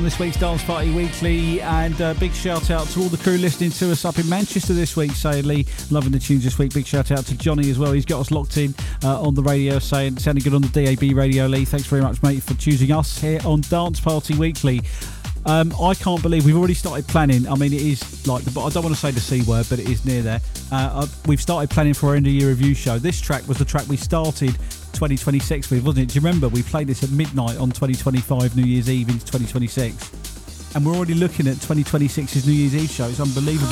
this week's Dance Party Weekly, and big shout out to all the crew listening to us up in Manchester this week, saying Lee, loving the tunes this week. Big shout out to Johnny as well, he's got us locked in on the radio, saying sounding good on the DAB radio. Lee, thanks very much mate for choosing us here on Dance Party Weekly. I can't believe we've already started planning. I mean, it is like, I don't want to say the C word, but it is near there. We've started planning for our end of year review show. This track was the track we started 2026 with, wasn't it? Do you remember? We played this at midnight on 2025 New Year's Eve into 2026. And we're already looking at 2026's New Year's Eve show. It's unbelievable.